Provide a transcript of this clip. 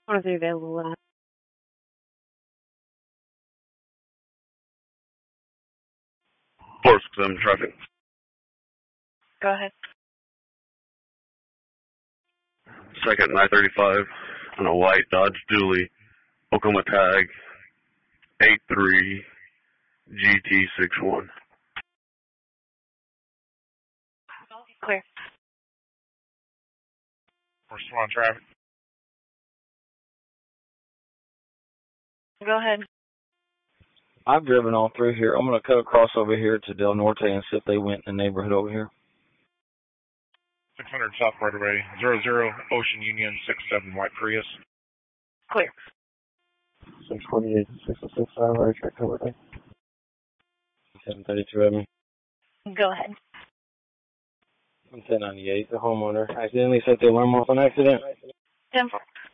What are they available at? Force 7 traffic. Go ahead. Second and I-35 on a white Dodge Dually, Oklahoma tag 83 GT61. Clear. Force 1 traffic. Go ahead. I've driven all through here. I'm going to cut across over here to Del Norte and see if they went in the neighborhood over here. 600 South Broadway, 00 Ocean Union, 67 White Prius. Clear. 648, 606, right track over there. 732 Avenue. Go ahead. 1098, the homeowner accidentally set the alarm off on accident. 10-4.